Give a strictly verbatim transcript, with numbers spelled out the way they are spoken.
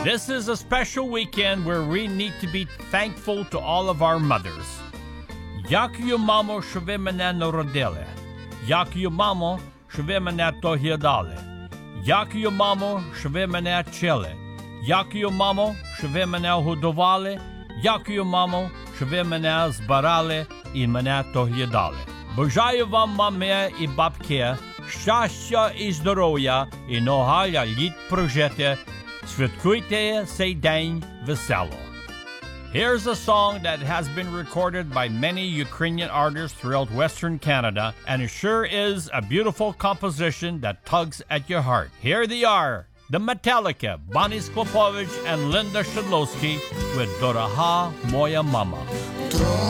This is a special weekend where we need to be thankful to all of our mothers. Дякую, мамо, що ви мене народили. Дякую, мамо, що ви мене доглядали. Дякую, мамо, що ви мене вчили. Дякую, мамо, що ви мене годували. Дякую, мамо, що ви мене збирали і мене доглядали. Бажаю вам, мами і бабки, щастя і здоров'я і много літ прожити. Святкуйте цей день весело. Here's a song that has been recorded by many Ukrainian artists throughout Western Canada, and it sure is a beautiful composition that tugs at your heart. Here they are, the Metallica, Bonnie Sklopovich and Linda Shedlowski with Doroha Moya Mama.